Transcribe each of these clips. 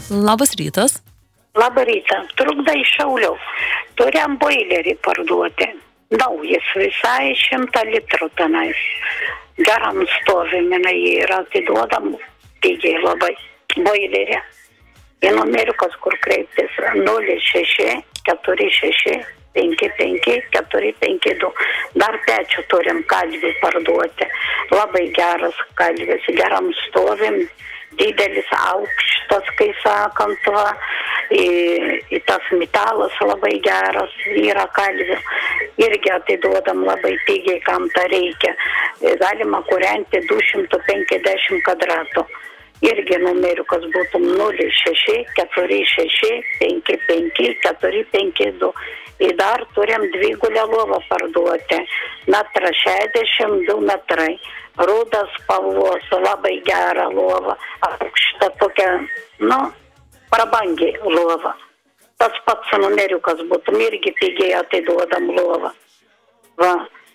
Labas rytas. Labą rytą. Trukda iš Šiaulių. Turim boilerį parduoti. Naujas visai 100 litrų tenais. Geram stovimina jį ir atiduodam pigiai labai. Boilerį. Į numeriukas, kur kreiptis 06 46 55 452. Dar pečių turim kalvį parduoti. Labai geras kalvis. Geram stovim. Didelis aukštas, kai sakant, į tas metalas labai geras yra kalvių. Irgi atiduodam labai pigiai, kam tą reikia. Galima kūrenti 250 kvadratų. Irgi numeriukas būtų 06 46 55 452. Ir dar turim dvigulę lovą parduoti. 1,62 metrai. Rudas spalvos, labai gera lova. Aukšta tokia, prabangi lova. Tas pats numeriukas būtum, irgi pigiai atiduodam lovą. Va.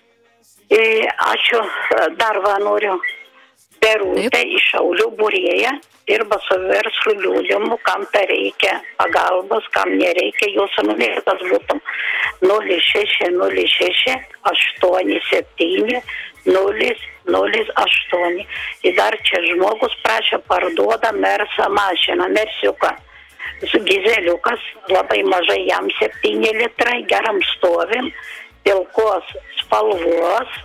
Ačiū, dar noriu. Perūtė iš Šiaulių būrėja, dirba su verslu liūdimu, kam tai reikia pagalbos, kam nereikia, jūsų numeriukas būtum 0606 87 008. Ir dar čia žmogus prašė parduoda Mersa mašiną, Mersiuką. Gizeliukas, labai mažai jam 7 litrai, geram stovim, pilkos spalvos,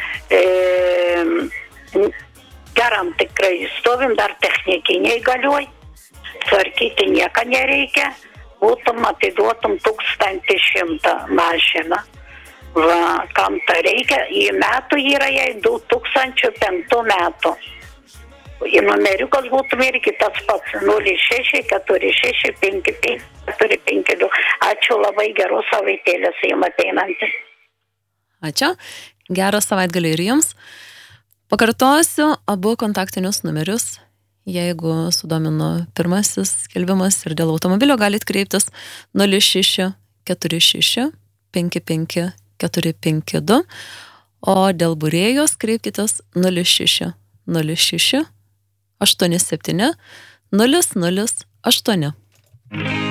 geram tikrai stovim, dar technikiniai galiuoj, tvarkyti nieko nereikia, būtum atiduotum 1100 mašiną. Va, kam tai reikia, į metų yra jai 2005 metų. Į numeriukas būtum irgi tas pats 06 46 55 452. Ačiū, labai geros savaitėlės jums ateinantį. Ačiū, gero savaitgalio ir jums. Pakartosiu abu kontaktinius numerius. Jeigu sudomino pirmasis skelbimas ir dėl automobilio, galite kreiptis 06 46 55 452, o dėl būrėjos kreipkitės 06 06 87 008.